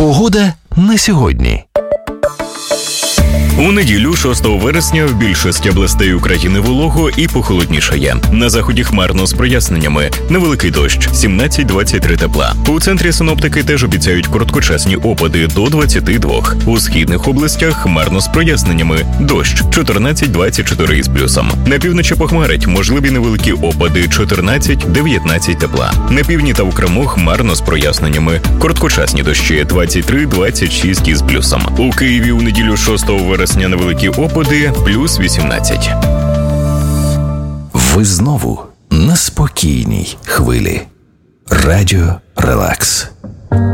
Погода на сьогодні. У неділю, 6 вересня, в більшості областей України волого і похолоднішає. На заході хмарно з проясненнями. Невеликий дощ – 17-23 тепла. У центрі синоптики теж обіцяють короткочасні опади до 22. У східних областях хмарно з проясненнями. Дощ – 14-24 із плюсом. На півночі похмарить, можливі невеликі опади – 14-19 тепла. На півдні та в Криму хмарно з проясненнями. Короткочасні дощі – 23-26 із плюсом. У Києві у неділю 6 вересня невеликі опади – плюс 18. Ви знову на спокійній хвилі. Радіо Релакс.